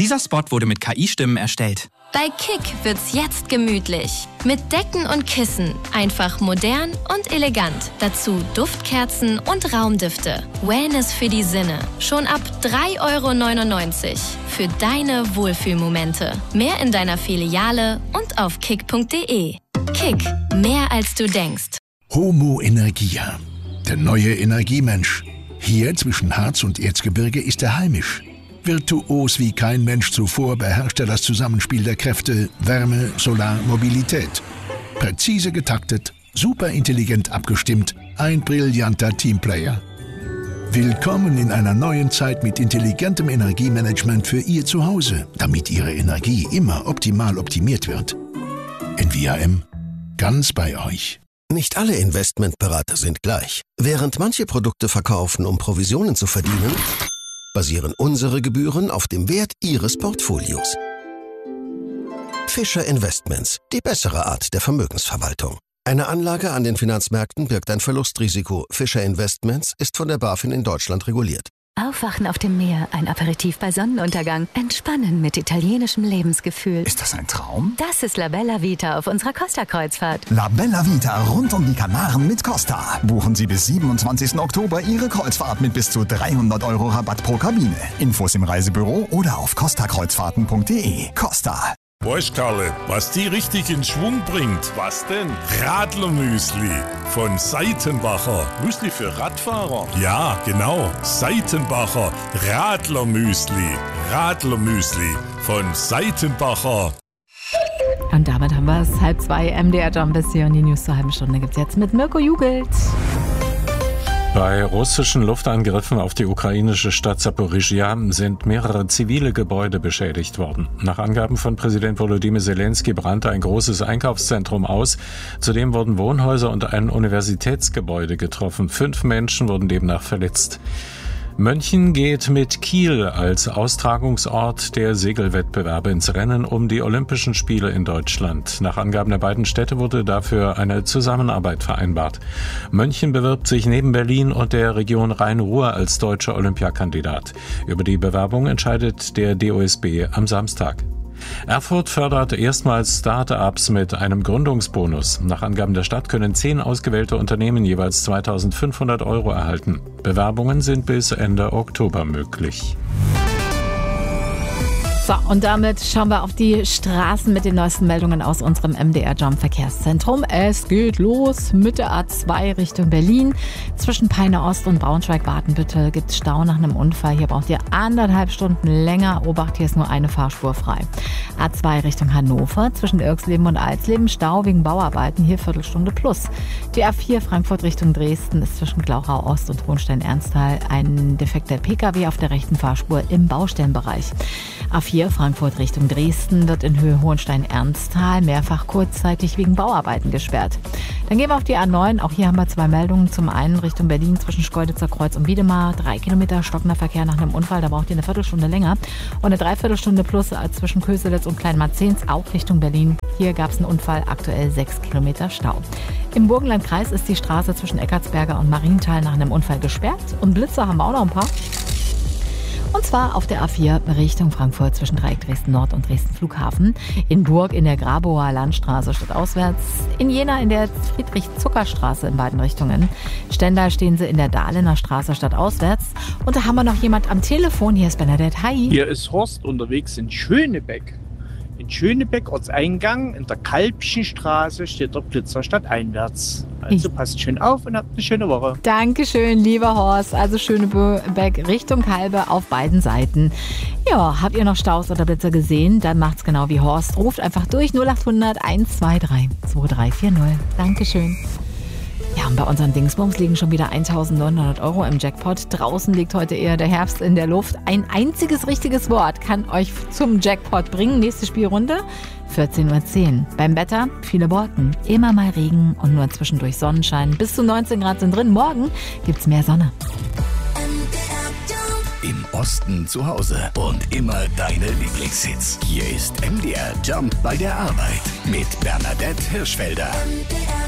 Dieser Spot wurde mit KI-Stimmen erstellt. Bei Kick wird's jetzt gemütlich. Mit Decken und Kissen. Einfach modern und elegant. Dazu Duftkerzen und Raumdüfte. Wellness für die Sinne. Schon ab 3,99 € für deine Wohlfühlmomente. Mehr in deiner Filiale und auf kick.de. Kick. Mehr als du denkst. Homo Energia. Der neue Energiemensch. Hier zwischen Harz und Erzgebirge ist er heimisch. Virtuos wie kein Mensch zuvor beherrscht er das Zusammenspiel der Kräfte Wärme, Solar, Mobilität. Präzise getaktet, superintelligent abgestimmt, ein brillanter Teamplayer. Willkommen in einer neuen Zeit mit intelligentem Energiemanagement für Ihr Zuhause, damit Ihre Energie immer optimal optimiert wird. NVIM, ganz bei euch. Nicht alle Investmentberater sind gleich. Während manche Produkte verkaufen, um Provisionen zu verdienen, basieren unsere Gebühren auf dem Wert Ihres Portfolios. Fischer Investments, die bessere Art der Vermögensverwaltung. Eine Anlage an den Finanzmärkten birgt ein Verlustrisiko. Fischer Investments ist von der BaFin in Deutschland reguliert. Aufwachen auf dem Meer, ein Aperitif bei Sonnenuntergang, entspannen mit italienischem Lebensgefühl. Ist das ein Traum? Das ist La Bella Vita auf unserer Costa-Kreuzfahrt. La Bella Vita rund um die Kanaren mit Costa. Buchen Sie bis 27. Oktober Ihre Kreuzfahrt mit bis zu 300 € Rabatt pro Kabine. Infos im Reisebüro oder auf costakreuzfahrten.de. Costa. Weißt, Karle, was die richtig in Schwung bringt? Was denn? Radlermüsli von Seitenbacher. Müsli für Radfahrer? Ja, genau. Seitenbacher Radlermüsli. Radlermüsli von Seitenbacher. Und damit haben wir es. 1:30 MDR Jump bis hier und die News zur halben Stunde gibt's jetzt mit Mirko Jugelt. Bei russischen Luftangriffen auf die ukrainische Stadt Saporischschja sind mehrere zivile Gebäude beschädigt worden. Nach Angaben von Präsident Volodymyr Zelensky brannte ein großes Einkaufszentrum aus. Zudem wurden Wohnhäuser und ein Universitätsgebäude getroffen. 5 Menschen wurden demnach verletzt. München geht mit Kiel als Austragungsort der Segelwettbewerbe ins Rennen um die Olympischen Spiele in Deutschland. Nach Angaben der beiden Städte wurde dafür eine Zusammenarbeit vereinbart. München bewirbt sich neben Berlin und der Region Rhein-Ruhr als deutscher Olympiakandidat. Über die Bewerbung entscheidet der DOSB am Samstag. Erfurt fördert erstmals Start-ups mit einem Gründungsbonus. Nach Angaben der Stadt können 10 ausgewählte Unternehmen jeweils 2.500 € erhalten. Bewerbungen sind bis Ende Oktober möglich. So, und damit schauen wir auf die Straßen mit den neuesten Meldungen aus unserem MDR Jump Verkehrszentrum. Es geht los mit der A2 Richtung Berlin. Zwischen Peine Ost und Braunschweig-Watenbüttel gibt es Stau nach einem Unfall. Hier braucht ihr 1,5 Stunden länger. Obacht, hier ist nur eine Fahrspur frei. A2 Richtung Hannover. Zwischen Irxleben und Alsleben Stau wegen Bauarbeiten. Hier Viertelstunde plus. Die A4 Frankfurt Richtung Dresden ist zwischen Glauchau Ost und Hohenstein-Ernsthal ein defekter Pkw auf der rechten Fahrspur im Baustellenbereich. A4 Frankfurt Richtung Dresden wird in Höhe Hohenstein-Ernsthal mehrfach kurzzeitig wegen Bauarbeiten gesperrt. Dann gehen wir auf die A9. Auch hier haben wir 2 Meldungen. Zum einen Richtung Berlin zwischen Schkeuditzer Kreuz und Wiedemar. 3 Kilometer stockender Verkehr nach einem Unfall. Da braucht ihr eine Viertelstunde länger. Und eine Dreiviertelstunde plus zwischen Köselitz und Kleinmarzens, auch Richtung Berlin. Hier gab es einen Unfall. Aktuell 6 Kilometer Stau. Im Burgenlandkreis ist die Straße zwischen Eckartsberger und Marienthal nach einem Unfall gesperrt. Und Blitzer haben wir auch noch ein paar. Und zwar auf der A4 Richtung Frankfurt zwischen Dreieck Dresden Nord und Dresden Flughafen. In Burg in der Grabower Landstraße stadtauswärts. In Jena in der Friedrich-Zucker-Straße in beiden Richtungen. Stendal stehen sie in der Dahlener Straße stadtauswärts. Und da haben wir noch jemand am Telefon. Hier ist Bernadette. Hi. Hier ist Horst unterwegs in Schönebeck. In Schönebeck, Ortseingang, in der Kalbchenstraße steht der Blitzer stadteinwärts. Also passt schön auf und habt eine schöne Woche. Dankeschön, lieber Horst. Also Schönebeck Richtung Kalbe auf beiden Seiten. Ja, habt ihr noch Staus oder Blitzer gesehen? Dann macht's genau wie Horst. Ruft einfach durch 0800 123 2340. Dankeschön. Ja, und bei unseren Dingsbums liegen schon wieder 1.900 € im Jackpot. Draußen liegt heute eher der Herbst in der Luft. Ein einziges richtiges Wort kann euch zum Jackpot bringen. Nächste Spielrunde, 14:10 Uhr. Beim Wetter, viele Wolken, immer mal Regen und nur zwischendurch Sonnenschein. Bis zu 19 Grad sind drin. Morgen gibt's mehr Sonne. Im Osten zu Hause und immer deine Lieblingshits. Hier ist MDR Jump bei der Arbeit mit Bernadette Hirschfelder.